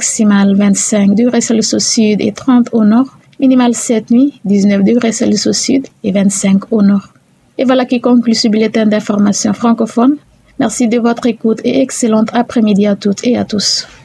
maximale 25 degrés Celsius au sud et 30 au nord. Minimale cette nuit, 19 degrés Celsius au sud et 25 au nord. Et voilà qui conclut ce bulletin d'information francophone. Merci de votre écoute et excellente après-midi à toutes et à tous.